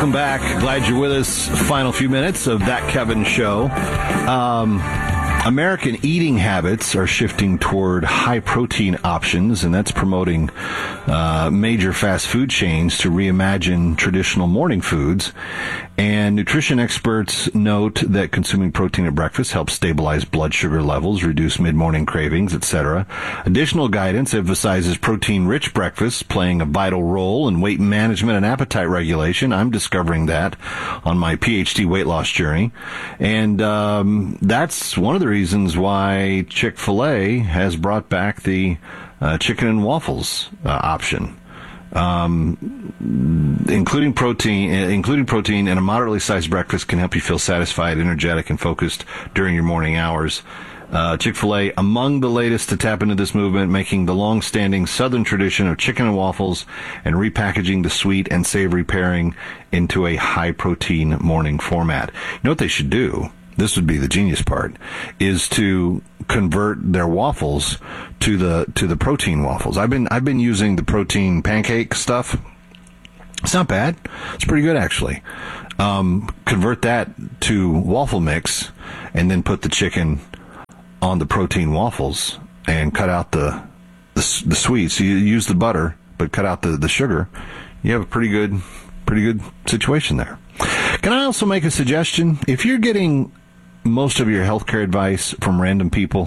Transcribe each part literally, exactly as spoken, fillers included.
Welcome back. Glad you're with us. Final few minutes of That Kevin Show. Um, American eating habits are shifting toward high-protein options, and that's promoting uh, major fast food chains to reimagine traditional morning foods. And nutrition experts note that consuming protein at breakfast helps stabilize blood sugar levels, reduce mid-morning cravings, et cetera. Additional guidance emphasizes protein-rich breakfast playing a vital role in weight management and appetite regulation. I'm discovering that on my P H D weight loss journey. And um, that's one of the reasons why Chick-fil-A has brought back the uh, chicken and waffles uh, option. Um, including protein, including protein and a moderately sized breakfast can help you feel satisfied, energetic, and focused during your morning hours. Uh, Chick-fil-A, among the latest to tap into this movement, making the long-standing Southern tradition of chicken and waffles and repackaging the sweet and savory pairing into a high-protein morning format. You know what they should do? This would be the genius part, is to convert their waffles to the to the protein waffles. I've been I've been using the protein pancake stuff. It's not bad. It's pretty good, actually. Um, convert that to waffle mix, and then put the chicken on the protein waffles, and cut out the the, the sweets. So you use the butter, but cut out the, the sugar. You have a pretty good pretty good situation there. Can I also make a suggestion? If you're getting most of your healthcare advice from random people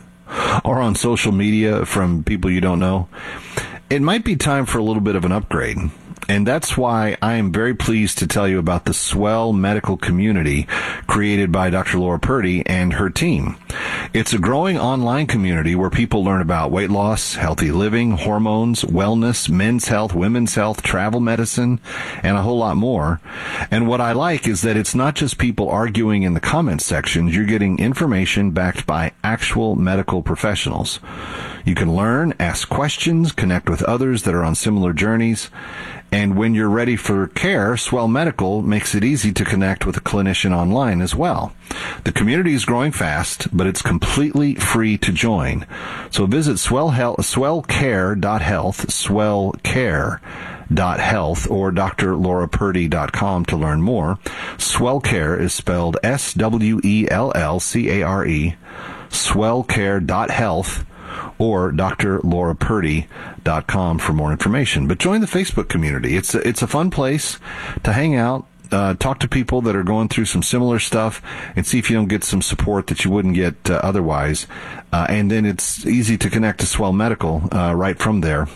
or on social media from people you don't know, it might be time for a little bit of an upgrade. And that's why I am very pleased to tell you about the Swell Medical Community created by Doctor Laura Purdy and her team. It's a growing online community where people learn about weight loss, healthy living, hormones, wellness, men's health, women's health, travel medicine, and a whole lot more. And what I like is that it's not just people arguing in the comment sections. You're getting information backed by actual medical professionals. You can learn, ask questions, connect with others that are on similar journeys. And when you're ready for care, Swell Medical makes it easy to connect with a clinician online as well. The community is growing fast, but it's completely free to join. So visit swell health, swell care dot health, swell care dot health, or d r laura purdy dot com to learn more. SwellCare is spelled S W E L L C A R E, swell care dot health, or d r laura purdy dot com for more information. But join the Facebook community. It's a, it's a fun place to hang out, uh, talk to people that are going through some similar stuff, and see if you don't get some support that you wouldn't get uh, otherwise. Uh, and then it's easy to connect to Swell Medical uh, right from there.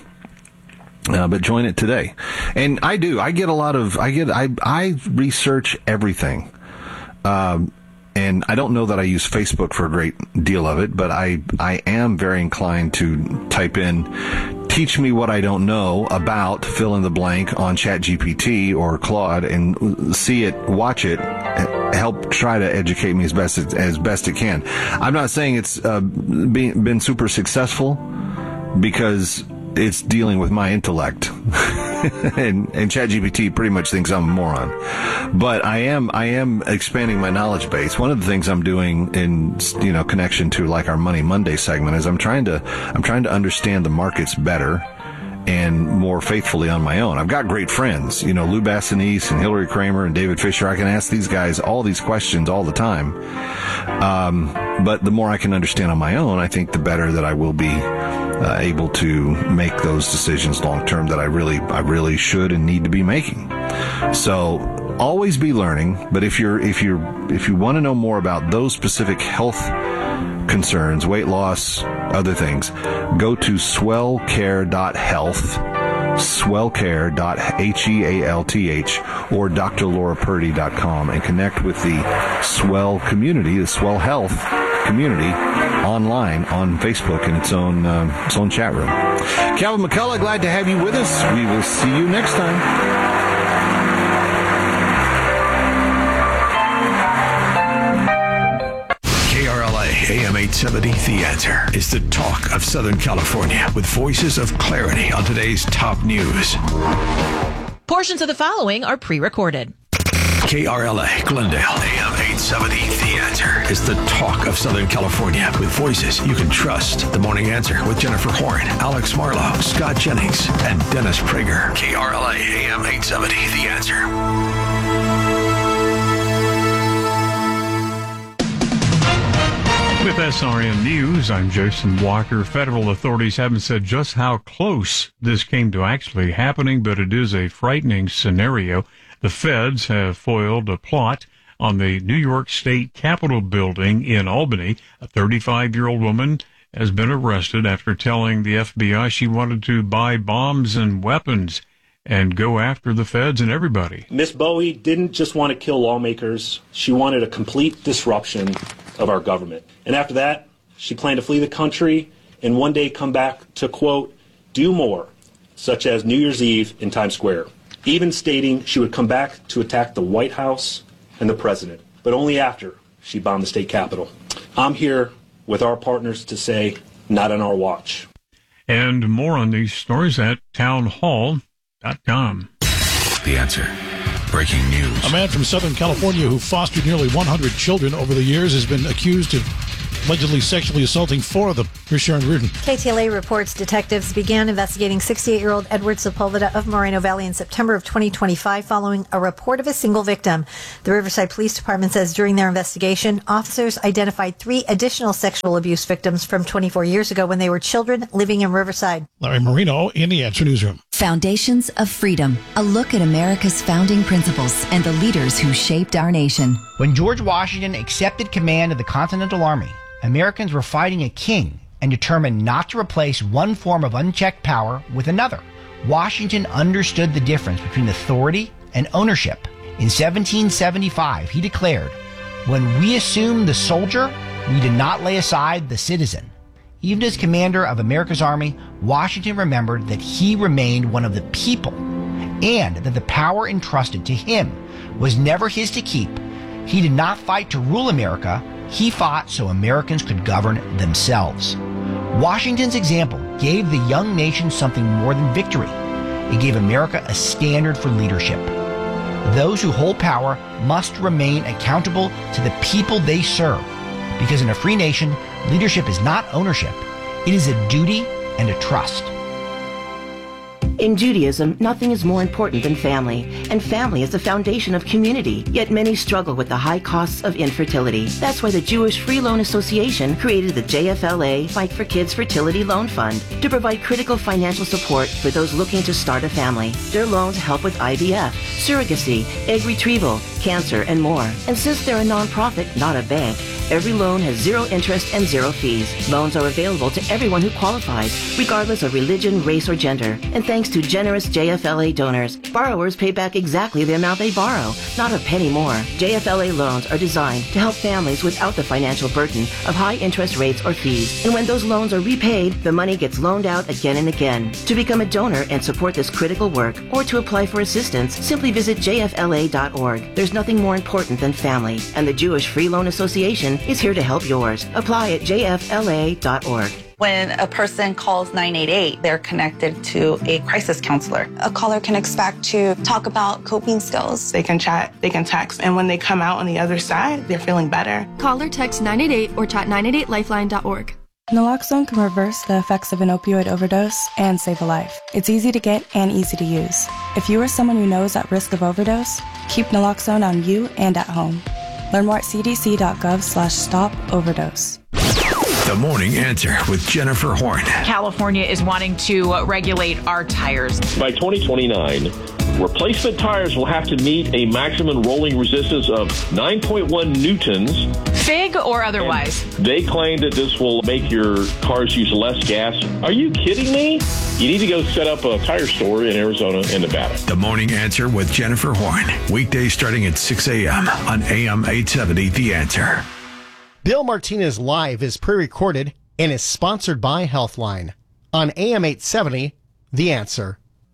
Uh, but join it today. And I do. I get a lot of, I get, I, I research everything. Um, And I don't know that I use Facebook for a great deal of it, but I, I am very inclined to type in, teach me what I don't know about fill in the blank on ChatGPT or Claude, and see it, watch it, help try to educate me as best as, as best it can. I'm not saying it's uh, been, been super successful, because it's dealing with my intellect. and, and ChatGPT pretty much thinks I'm a moron. But I am, I am expanding my knowledge base. One of the things I'm doing in, you know, connection to like our Money Monday segment is I'm trying to, I'm trying to understand the markets better and more faithfully on my own. I've got great friends, you know, Lou Bassanese and Hillary Kramer and David Fisher. I can ask these guys all these questions all the time. Um, but the more I can understand on my own, I think the better that I will be uh, able to make those decisions long term that I really, I really should and need to be making. So always be learning. But if you're, if you're, if you want to know more about those specific health concerns, weight loss, other things, go to swell care dot health, swell care dot health, or d r laura purdy dot com, and connect with the Swell community, the Swell Health community, online on Facebook in its own uh, its own chat room. Calvin McCullough, glad to have you with us. We will see you next time. A M eight seventy, The Answer, is the talk of Southern California, with voices of clarity on today's top news. Portions of the following are pre-recorded. K R L A, Glendale, A M eight seventy, The Answer, is the talk of Southern California, with voices you can trust. The Morning Answer with Jennifer Horn, Alex Marlowe, Scott Jennings, and Dennis Prager. K R L A, A M eight seventy, The Answer. With S R N News, I'm Jason Walker. Federal authorities haven't said just how close this came to actually happening, but it is a frightening scenario. The feds have foiled a plot on the New York State Capitol building in Albany. A thirty-five-year-old woman has been arrested after telling the F B I she wanted to buy bombs and weapons and go after the feds and everybody. Miss Bowie didn't just want to kill lawmakers. She wanted a complete disruption of our government. And after that, she planned to flee the country and one day come back to, quote, do more, such as New Year's Eve in Times Square, even stating she would come back to attack the White House and the president, but only after she bombed the state capitol. I'm here with our partners to say, not on our watch. And more on these stories at town hall dot com. The Answer. Breaking news. A man from Southern California who fostered nearly one hundred children over the years has been accused of allegedly sexually assaulting four of them. Here's Sharon Reardon. K T L A reports detectives began investigating sixty-eight-year-old Edward Sepulveda of Moreno Valley in September of twenty twenty-five following a report of a single victim. The Riverside Police Department says during their investigation, officers identified three additional sexual abuse victims from twenty-four years ago when they were children living in Riverside. Larry Marino in the Answer Newsroom. Foundations of Freedom, a look at America's founding principles and the leaders who shaped our nation. When George Washington accepted command of the Continental Army, Americans were fighting a king and determined not to replace one form of unchecked power with another. Washington understood the difference between authority and ownership. In seventeen seventy-five, he declared, "When we assumed the soldier, we did not lay aside the citizen." Even as commander of America's army, Washington remembered that he remained one of the people and that the power entrusted to him was never his to keep. He did not fight to rule America. He fought so Americans could govern themselves. Washington's example gave the young nation something more than victory. It gave America a standard for leadership. Those who hold power must remain accountable to the people they serve, because in a free nation, leadership is not ownership. It is a duty and a trust. In Judaism, nothing is more important than family, and family is the foundation of community, yet many struggle with the high costs of infertility. That's why the Jewish Free Loan Association created the J F L A Fight for Kids Fertility Loan Fund to provide critical financial support for those looking to start a family. Their loans help with I V F, surrogacy, egg retrieval, cancer, and more. And since they're a nonprofit, not a bank, every loan has zero interest and zero fees. Loans are available to everyone who qualifies, regardless of religion, race, or gender. And thanks to generous J F L A donors, borrowers pay back exactly the amount they borrow, not a penny more. J F L A loans are designed to help families without the financial burden of high interest rates or fees. And when those loans are repaid, the money gets loaned out again and again. To become a donor and support this critical work, or to apply for assistance, simply visit J F L A dot org. There's nothing more important than family, and the Jewish Free Loan Association is here to help yours. Apply at J F L A dot org. When a person calls nine eight eight, they're connected to a crisis counselor. A caller can expect to talk about coping skills. They can chat, they can text, and when they come out on the other side, they're feeling better. Call or text nine eight eight or chat nine eight eight lifeline dot org. Naloxone can reverse the effects of an opioid overdose and save a life. It's easy to get and easy to use. If you or someone you know is at risk of overdose, keep naloxone on you and at home. Learn more at c d c dot gov slash stop overdose. The Morning Answer with Jennifer Horn. California is wanting to regulate our tires. By twenty twenty-nine, replacement tires will have to meet a maximum rolling resistance of nine point one newtons. Fig or otherwise? And they claim that this will make your cars use less gas. Are you kidding me? You need to go set up a tire store in Arizona and Nevada. The Morning Answer with Jennifer Horn. Weekdays starting at six a.m. on A M eight seventy, The Answer. Bill Martinez Live is pre-recorded and is sponsored by Healthline. On A M eight seventy, The Answer.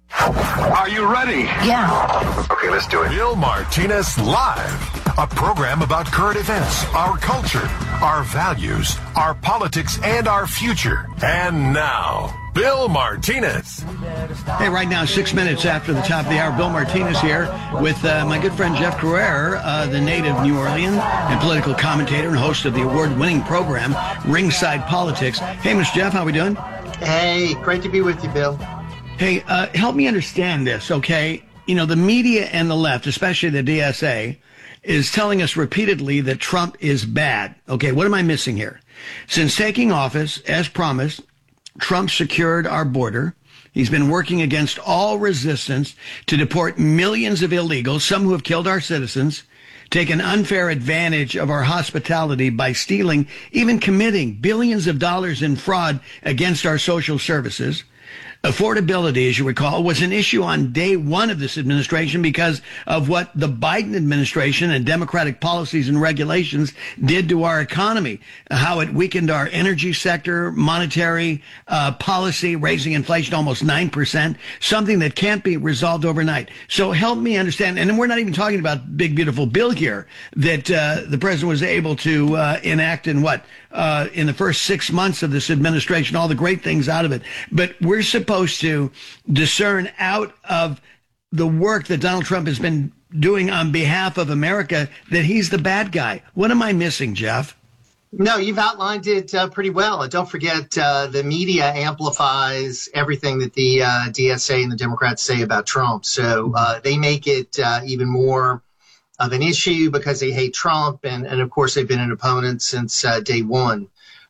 Are you ready? Yeah. Okay, let's do it. Bill Martinez Live, a program about current events, our culture, our values, our politics, and our future. And now, Bill Martinez. Hey, right now, six minutes after the top of the hour, Bill Martinez here with uh, my good friend Jeff Crouere, uh, the native New Orleans and political commentator and host of the award-winning program, Ringside Politics. Hey, Mister Jeff, how we doing? Hey, great to be with you, Bill. Hey, uh, help me understand this, okay? You know, the media and the left, especially the D S A, is telling us repeatedly that Trump is bad. Okay, what am I missing here? Since taking office, as promised, Trump secured our border. He's been working against all resistance to deport millions of illegals, some who have killed our citizens, taken unfair advantage of our hospitality by stealing, even committing billions of dollars in fraud against our social services. Affordability, as you recall, was an issue on day one of this administration because of what the Biden administration and Democratic policies and regulations did to our economy, how it weakened our energy sector, monetary uh, policy, raising inflation almost nine percent, something that can't be resolved overnight. So help me understand, and we're not even talking about big, beautiful bill here that uh, the president was able to uh, enact in what? Uh, in the first six months of this administration, all the great things out of it. But we're supposed to discern out of the work that Donald Trump has been doing on behalf of America that he's the bad guy. What am I missing, Jeff? No, you've outlined it uh, pretty well. And don't forget, uh, the media amplifies everything that the uh, D S A and the Democrats say about Trump. So uh, they make it uh, even more of an issue because they hate Trump. And, and of course, they've been an opponent since uh, day one.